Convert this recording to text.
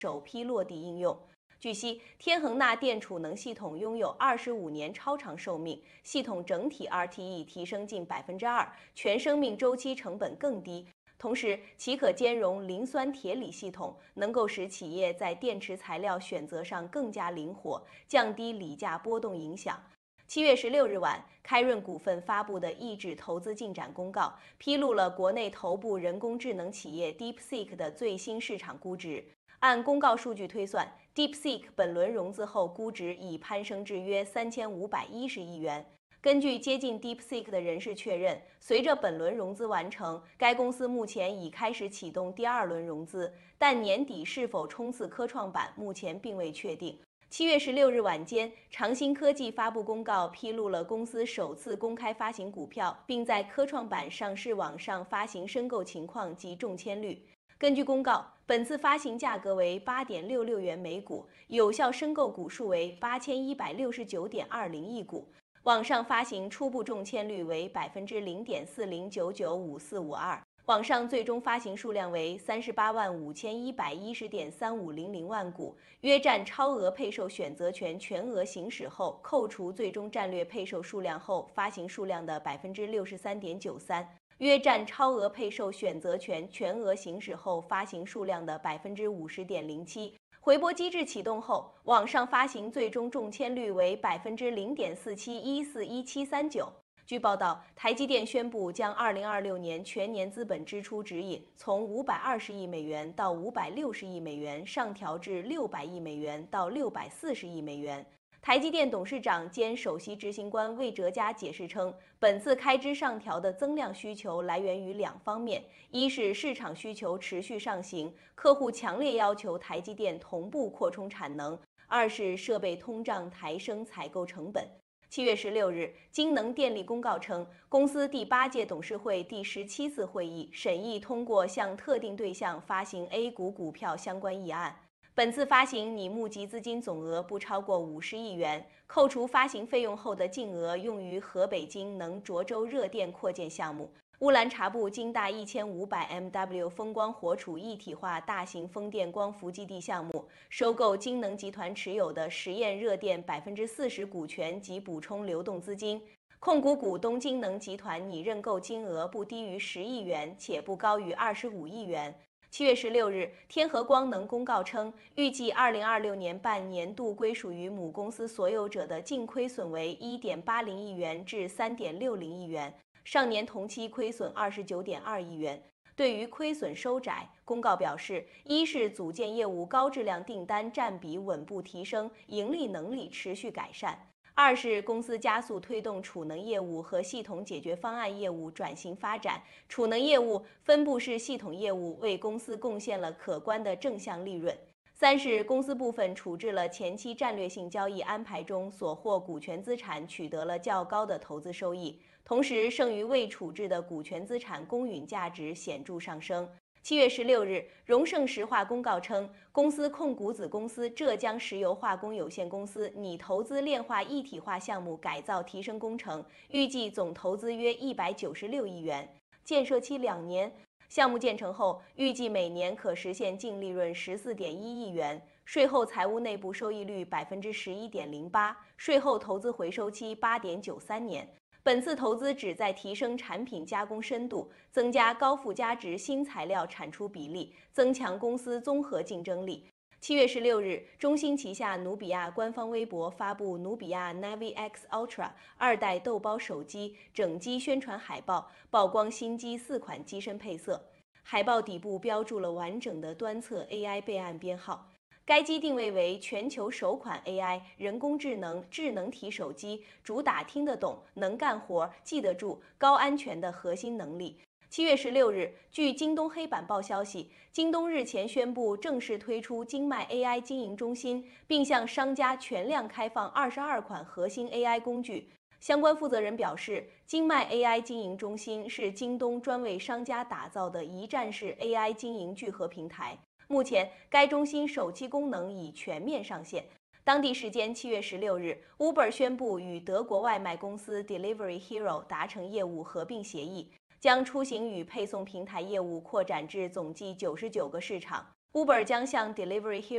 首批落地应用。据悉，天恒钠电储能系统拥有25年超长寿命，系统整体 RTE 提升近2%，全生命周期成本更低。同时，其可兼容磷酸铁锂系统，能够使企业在电池材料选择上更加灵活，降低锂价波动影响。7月16日晚，开润股份发布的抑制投资进展公告，披露了国内头部人工智能企业 DeepSeek 的最新市场估值。按公告数据推算， DeepSeek 本轮融资后估值已攀升至约3510亿元。根据接近 DeepSeek 的人士确认，随着本轮融资完成，该公司目前已开始启动第2轮融资，但年底是否冲刺科创板目前并未确定。7月16日晚间，长兴科技发布公告，披露了公司首次公开发行股票，并在科创板上市网上发行申购情况及中签率。根据公告，本次发行价格为8.66元每股，有效申购股数为8169.20亿股。网上发行初步中签率为0.40995452%，网上最终发行数量为385110.3500万股，约占超额配售选择权全额行使后扣除最终战略配售数量后发行数量的63.93%。约占超额配售选择权全额行使后发行数量的50.07%。回拨机制启动后，网上发行最终中签率为0.47141739%。据报道，台积电宣布将2026年全年资本支出指引从520亿美元到560亿美元上调至600亿美元到640亿美元。台积电董事长兼首席执行官魏哲嘉解释称，本次开支上调的增量需求来源于2方面：一是市场需求持续上行，客户强烈要求台积电同步扩充产能；二是设备通胀抬升采购成本。7月16日，京能电力公告称，公司第8届董事会第17次会议审议通过向特定对象发行 A 股股票相关议案。本次发行拟募集资金总额不超过50亿元，扣除发行费用后的净额用于河北京能涿州热电扩建项目、乌兰察布京大1500MW 风光活储一体化大型风电光伏基地项目、收购京能集团持有的实验热电40%股权及补充流动资金。控股股东京能集团拟认购金额不低于10亿元，且不高于25亿元。7月16日，天合光能公告称，预计2026年半年度归属于母公司所有者的净亏损为1.80亿元至3.60亿元，上年同期亏损29.2亿元。对于亏损收窄，公告表示，一是组件业务高质量订单占比稳步提升，盈利能力持续改善；二是公司加速推动储能业务和系统解决方案业务转型发展，储能业务、分布式系统业务为公司贡献了可观的正向利润；三是公司部分处置了前期战略性交易安排中所获股权资产取得了较高的投资收益，同时剩余未处置的股权资产公允价值显著上升。7月16日，荣盛石化公告称，公司控股子公司浙江石油化工有限公司拟投资炼化一体化项目改造提升工程，预计总投资约196亿元，建设期2年。项目建成后，预计每年可实现净利润14.1亿元，税后财务内部收益率11.08%，税后投资回收期8.93年。本次投资旨在提升产品加工深度，增加高附加值新材料产出比例，增强公司综合竞争力。7月16日，中兴旗下努比亚官方微博发布努比亚 Navi X Ultra 2代豆包手机整机宣传海报，曝光新机4款机身配色。海报底部标注了完整的端侧 AI 备案编号。该机定位为全球首款 AI 人工智能智能体手机，主打听得懂、能干活、记得住、高安全的核心能力。7月16日，据京东黑板报消息，京东日前宣布正式推出京迈 AI 经营中心，并向商家全量开放22款核心 AI 工具。相关负责人表示，京迈 AI 经营中心是京东专为商家打造的一站式 AI 经营聚合平台。目前，该中心首期功能已全面上线。当地时间7月16日 ，Uber 宣布与德国外卖公司 Delivery Hero 达成业务合并协议，将出行与配送平台业务扩展至总计99个市场。 Uber 将向 Delivery Hero